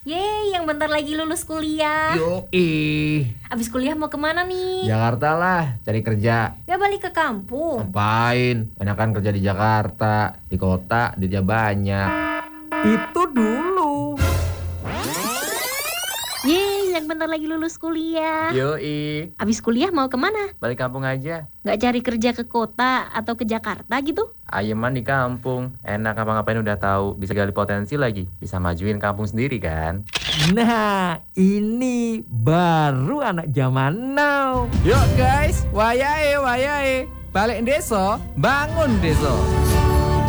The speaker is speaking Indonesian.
Yeay, yang bentar lagi lulus kuliah. Yoi. Abis kuliah mau kemana nih? Jakarta lah, cari kerja. Gak balik ke kampung? Ngapain? Enakan kerja di Jakarta. Di kota, duitnya banyak. Itu dulu. Yeay, yang bentar lagi lulus kuliah. Yoi. Abis kuliah mau kemana? Balik kampung aja. Gak cari kerja ke kota atau ke Jakarta gitu? Ayeman di kampung. Enak ngapa-ngapain udah tahu. Bisa gali potensi lagi. Bisa majuin kampung sendiri kan. Nah, ini baru anak zaman now. Yuk guys, wayahe. Balik desa, bangun desa.